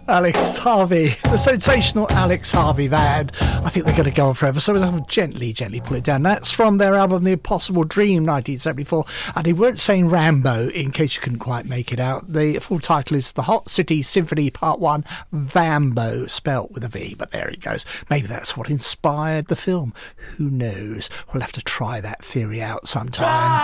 Alex Harvey, the sensational Alex Harvey band. I think they're going to go on forever, so we'll gently pull it down. That's from their album The Impossible Dream, 1974, and they weren't saying Rambo, in case you couldn't quite make it out. The full title is The Hot City Symphony Part 1, Vambo, spelt with a V, but there it goes. Maybe that's what inspired the film. Who knows? We'll have to try that theory out sometime.